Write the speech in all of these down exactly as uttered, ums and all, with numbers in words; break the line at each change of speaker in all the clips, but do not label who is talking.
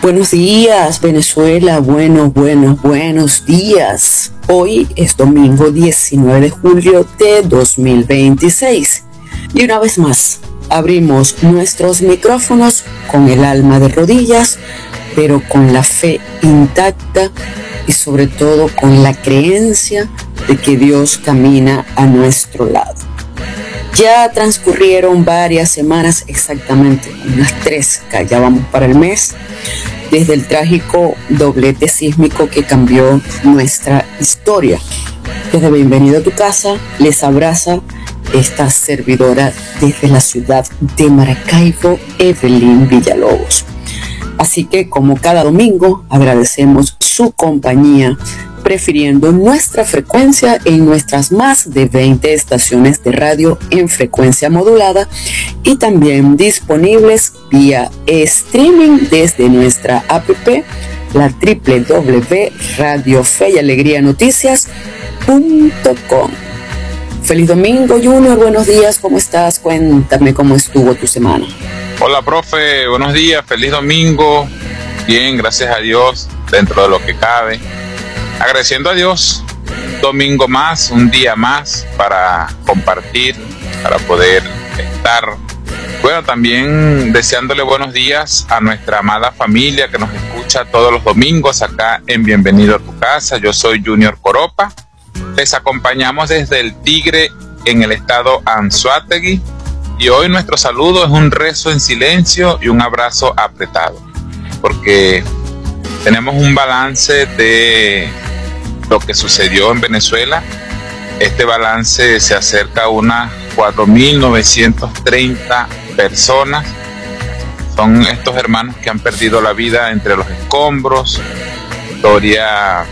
Buenos días, Venezuela, buenos, buenos, buenos días. Hoy es domingo diecinueve de julio de dos mil veintiséis. Y una vez más, abrimos nuestros micrófonos con el alma de rodillas, pero con la fe intacta y sobre todo con la creencia de que Dios camina a nuestro lado. Ya transcurrieron varias semanas, exactamente unas tres, que ya vamos para el mes, desde el trágico doblete sísmico que cambió nuestra historia. Desde Bienvenido a tu casa, les abraza esta servidora desde la ciudad de Maracaibo, Evelyn Villalobos. Así que, como cada domingo, agradecemos su compañía, prefiriendo nuestra frecuencia en nuestras más de veinte estaciones de radio en frecuencia modulada y también disponibles vía streaming desde nuestra app, la doble u doble u doble u punto radio fe y alegría noticias punto com. Feliz domingo, Junior, buenos días, ¿cómo estás? Cuéntame cómo estuvo tu semana.
Hola, profe, buenos días, feliz domingo. Bien, gracias a Dios, dentro de lo que cabe. Agradeciendo a Dios, un domingo más, un día más para compartir, para poder estar. Bueno, también deseándole buenos días a nuestra amada familia que nos escucha todos los domingos acá en Bienvenido a tu casa. Yo soy Junior Coropa. Les acompañamos desde el Tigre en el estado Anzoátegui. Y hoy nuestro saludo es un rezo en silencio y un abrazo apretado, porque tenemos un balance de lo que sucedió en Venezuela. Este balance se acerca a unas cuatro mil novecientas treinta personas. Son estos hermanos que han perdido la vida entre los escombros, historia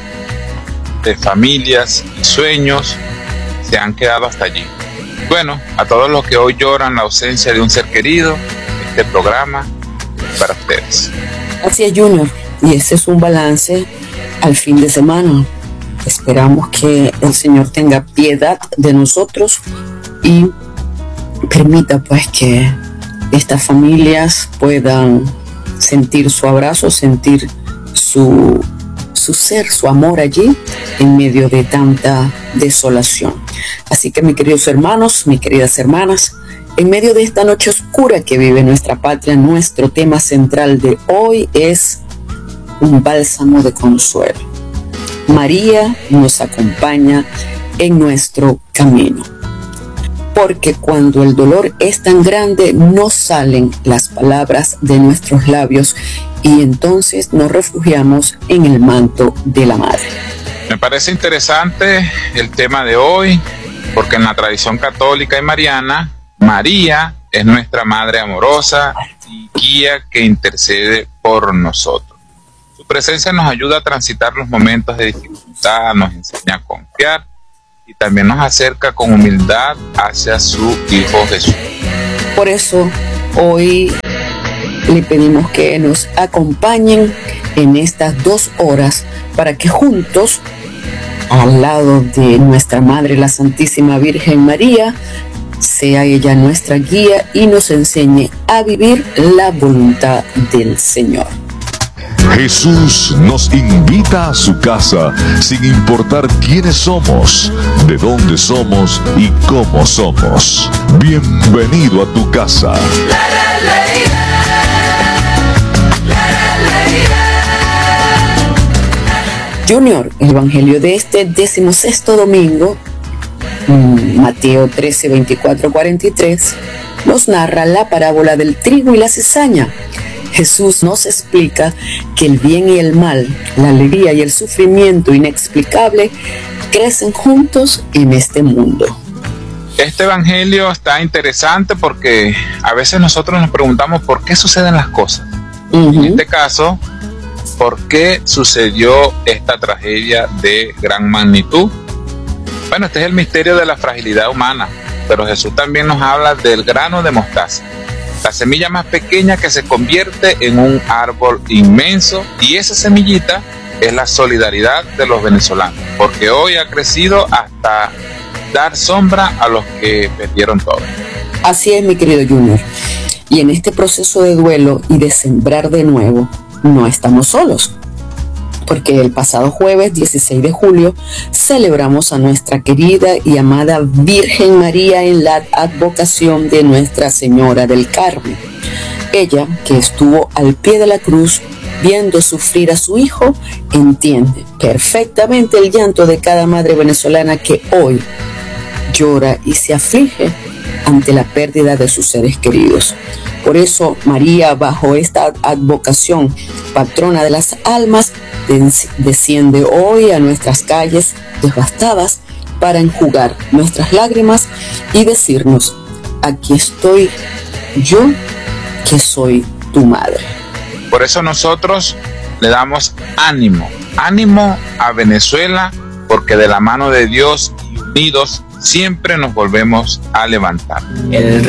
de familias y sueños se han quedado hasta allí. Bueno, a todos los que hoy lloran la ausencia de un ser querido, este programa es para ustedes.
Así es, Junior, y ese es un balance al fin de semana. Esperamos que el Señor tenga piedad de nosotros y permita pues que estas familias puedan sentir su abrazo, sentir su, su ser, su amor allí en medio de tanta desolación. Así que, mis queridos hermanos, mis queridas hermanas, en medio de esta noche oscura que vive nuestra patria, nuestro tema central de hoy es un bálsamo de consuelo. María nos acompaña en nuestro camino, porque cuando el dolor es tan grande no salen las palabras de nuestros labios y entonces nos refugiamos en el manto de la madre.
Me parece interesante el tema de hoy, porque en la tradición católica y mariana, María es nuestra madre amorosa y guía que intercede por nosotros. Su presencia nos ayuda a transitar los momentos de dificultad, nos enseña a confiar y también nos acerca con humildad hacia su Hijo Jesús.
Por eso, hoy le pedimos que nos acompañen en estas dos horas para que juntos, al lado de nuestra Madre, la Santísima Virgen María, sea ella nuestra guía y nos enseñe a vivir la voluntad del Señor.
Jesús nos invita a su casa, sin importar quiénes somos, de dónde somos y cómo somos. Bienvenido a tu casa.
Junior, el evangelio de este decimosexto domingo, Mateo trece, veinticuatro, cuarenta y tres, nos narra la parábola del trigo y la cizaña. Jesús nos explica que el bien y el mal, la alegría y el sufrimiento inexplicable crecen juntos en este mundo.
Este evangelio está interesante porque a veces nosotros nos preguntamos por qué suceden las cosas. Uh-huh. En este caso, ¿por qué sucedió esta tragedia de gran magnitud? Bueno, este es el misterio de la fragilidad humana, pero Jesús también nos habla del grano de mostaza, la semilla más pequeña que se convierte en un árbol inmenso, y esa semillita es la solidaridad de los venezolanos, porque hoy ha crecido hasta dar sombra a los que perdieron todo.
Así es, mi querido Junior. Y en este proceso de duelo y de sembrar de nuevo, no estamos solos, porque el pasado jueves dieciséis de julio celebramos a nuestra querida y amada Virgen María en la advocación de Nuestra Señora del Carmen. Ella, que estuvo al pie de la cruz viendo sufrir a su hijo, entiende perfectamente el llanto de cada madre venezolana que hoy llora y se aflige ante la pérdida de sus seres queridos. Por eso María, bajo esta advocación, patrona de las almas, desciende hoy a nuestras calles devastadas para enjugar nuestras lágrimas y decirnos: aquí estoy yo, que soy tu madre.
Por eso nosotros le damos ánimo, ánimo a Venezuela, porque de la mano de Dios y unidos siempre nos volvemos a levantar.
El